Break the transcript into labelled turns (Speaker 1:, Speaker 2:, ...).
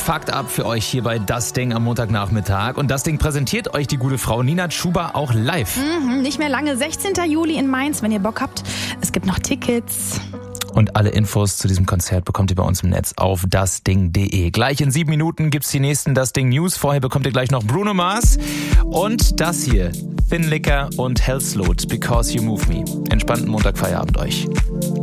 Speaker 1: fucked up für euch hier bei Das Ding am Montagnachmittag. Und das Ding präsentiert euch die gute Frau Nina Chuba auch live.
Speaker 2: Nicht mehr lange, 16. Juli in Mainz, wenn ihr Bock habt. Es gibt noch Tickets.
Speaker 1: Und alle Infos zu diesem Konzert bekommt ihr bei uns im Netz auf dasding.de. Gleich in 7 Minuten gibt's die nächsten Das Ding News. Vorher bekommt ihr gleich noch Bruno Mars und das hier, Thin Liquor und Hellslot, Because You Move Me. Entspannten Montagfeierabend euch.